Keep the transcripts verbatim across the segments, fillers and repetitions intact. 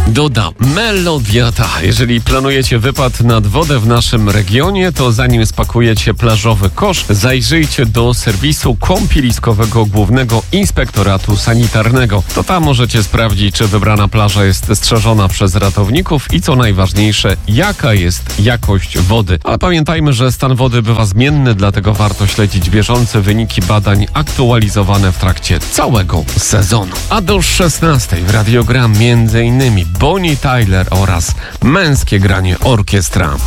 Doda Melodiata. Jeżeli planujecie wypad nad wodę w naszym regionie, to zanim spakujecie plażowy kosz, zajrzyjcie do serwisu kąpieliskowego Głównego Inspektoratu Sanitarnego. To tam możecie sprawdzić, czy wybrana plaża jest strzeżona przez ratowników i co najważniejsze, jaka jest jakość wody. Ale pamiętajmy, że stan wody bywa zmienny, dlatego warto śledzić bieżące wyniki badań aktualizowane w trakcie całego sezonu. A do szesnastej w radiogram między innymi Bonnie Tyler oraz męskie granie orkiestra.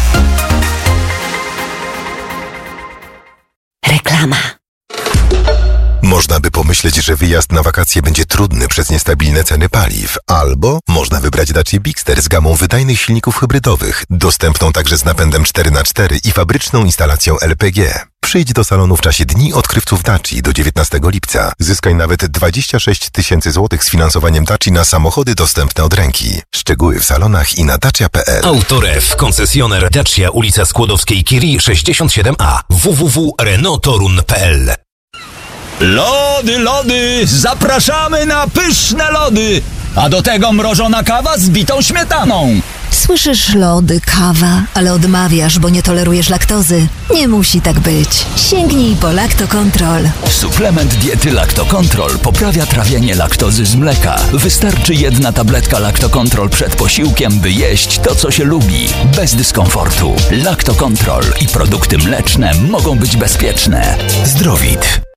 Reklama. Można by pomyśleć, że wyjazd na wakacje będzie trudny przez niestabilne ceny paliw. Albo można wybrać Dacia Bigster z gamą wydajnych silników hybrydowych, dostępną także z napędem cztery na cztery i fabryczną instalacją L P G. Przyjdź do salonu w czasie Dni Odkrywców Daci do dziewiętnastego lipca. Zyskaj nawet dwadzieścia sześć tysięcy złotych z finansowaniem Daci na samochody dostępne od ręki. Szczegóły w salonach i na dacia kropka p l. Autorew, koncesjoner Dacia, ulica Skłodowskiej-Curie sześćdziesiąt siedem a, w w w kropka renault torun kropka p l. Lody, lody! Zapraszamy na pyszne lody! A do tego mrożona kawa z bitą śmietaną. Słyszysz, lody, kawa, ale odmawiasz, bo nie tolerujesz laktozy. Nie musi tak być. Sięgnij po Lactocontrol. Suplement diety Lactocontrol poprawia trawienie laktozy z mleka. Wystarczy jedna tabletka Lactocontrol przed posiłkiem, by jeść to, co się lubi, bez dyskomfortu. Lactocontrol i produkty mleczne mogą być bezpieczne. Zdrowit.